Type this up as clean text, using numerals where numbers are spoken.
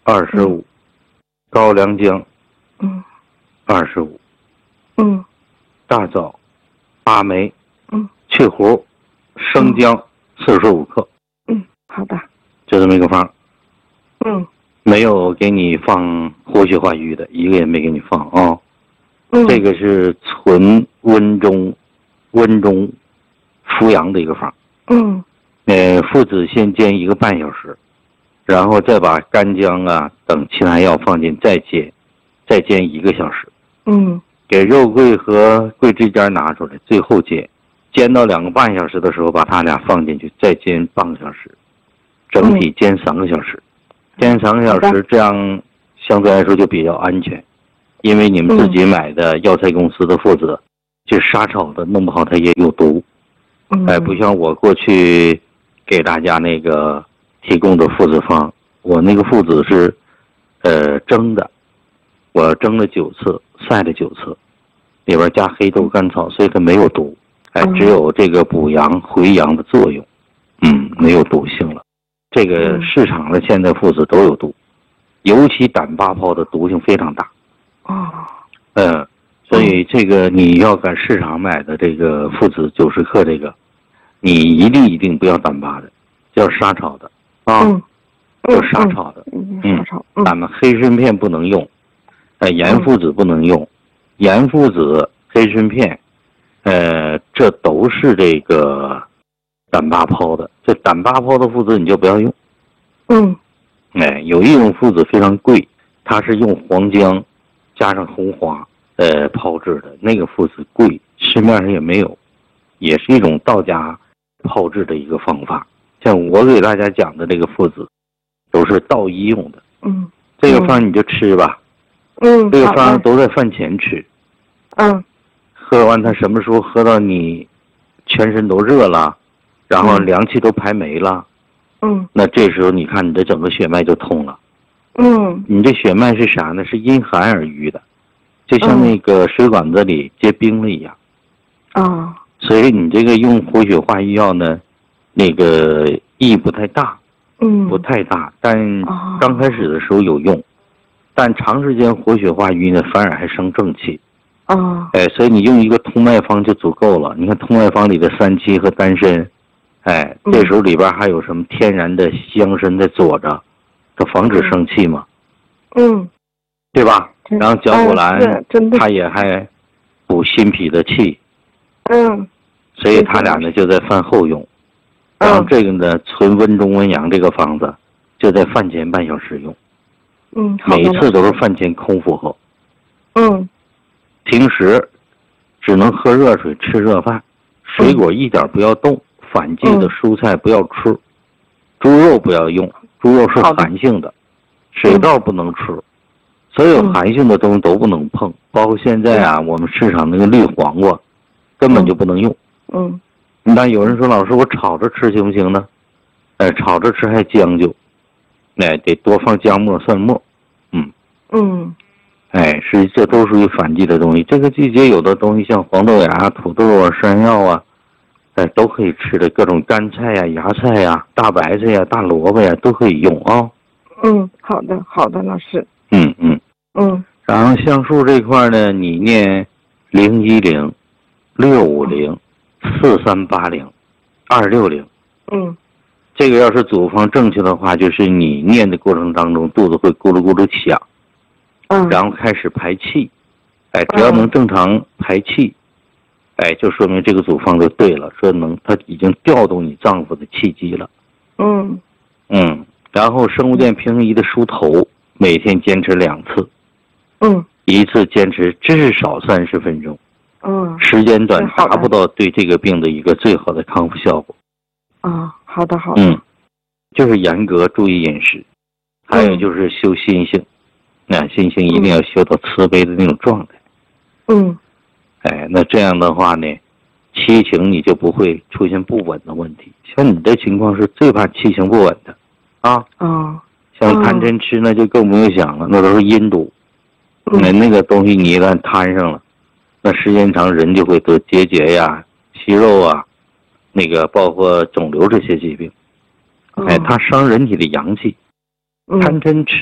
25，高良姜25，大枣、八枚，去核，生姜45克。 好的。 就这么一个方。没有给你放活血化瘀的，一个也没给你放啊。这个是纯温中扶阳的一个方。附子先煎1个半小时，然后再把干姜啊等其他药放进，再煎1个小时。给肉桂和桂枝尖拿出来，最后煎到2个半小时的时候，把它俩放进去，再煎半个小时，整体煎3个小时。煎3个小时，这样相对来说就比较安全，因为你们自己买的药材公司的附子，就杀草的，弄不好它也有毒。不像我过去给大家那个提供的附子方，我那个附子是蒸的，我蒸了9次，晒了9次，里边加黑豆甘草，所以它没有毒，只有这个补阳回阳的作用，没有毒性了。这个市场的现在附子都有毒，尤其胆巴泡的毒性非常大。所以这个你要在市场买的这个附子90克这个，你一定不要胆巴的，要杀草的要杀草的。咱们黑参片不能用，盐附子不能用，盐附子、黑参片，这都是这个胆巴泡的。这胆巴泡的附子你就不要用。有一种附子非常贵，它是用黄姜加上红花泡制的，那个附子贵，市面上也没有，也是一种道家泡制的一个方法。像我给大家讲的这个附子都是道医用的。这个方你就吃吧。这个方都在饭前吃。喝完它什么时候喝到你全身都热了，然后凉气都排没了，那这时候你看你的整个血脉就通了。你这血脉是啥呢？是因寒而瘀的，就像那个水管子里结冰了一样。所以你这个用活血化瘀药呢，那个意义不太大。不太大，但刚开始的时候有用，但长时间活血化瘀呢，反而还生正气。所以你用一个通脉方就足够了。你看通脉方里的三七和丹参，这时候里边还有什么天然的香参在佐着，它防止生气嘛。对吧？然后绞股蓝，它也还补心脾的气。所以它俩呢就在饭后用。然后这个呢，纯温中温阳这个方子，就在饭前半小时用。每次都是饭前空腹喝。平时只能喝热水，吃热饭，水果一点不要动，反季的蔬菜不要吃，猪肉不要用，猪肉是寒性的，水稻不能吃，所有寒性的东西都不能碰，包括现在啊，我们市场那个绿黄瓜，根本就不能用。那有人说老师我炒着吃行不行呢？炒着吃还将就，得多放姜末蒜末。这都属于反季的东西。这个季节有的东西像黄豆芽、土豆啊、山药啊，都可以吃的，各种干菜呀、芽菜呀、大白菜呀、大萝卜呀都可以用啊。 好的，老师。 然后橡树这块呢，你念010、650、4380、260。这个要是组方正确的话，就是你念的过程当中肚子会咕噜咕噜响，然后开始排气，只要能正常排气，就说明这个组方就对了，说它已经调动你脏腑的气机了。然后生物电平衡仪的梳头，每天坚持2次，一次坚持至少30分钟，时间短达不到对这个病的一个最好的康复效果。 好的。 就是严格注意饮食，还有就是修心性，心性一定要修到慈悲的那种状态。那这样的话呢，气情你就不会出现不稳的问题。像你这情况是最怕气情不稳的像贪嗔痴那就更不用想了，那都是阴毒。那个东西你一旦摊上了，那时间长人就会得结节呀、息肉啊，那个包括肿瘤这些疾病。它伤人体的阳气。贪嗔痴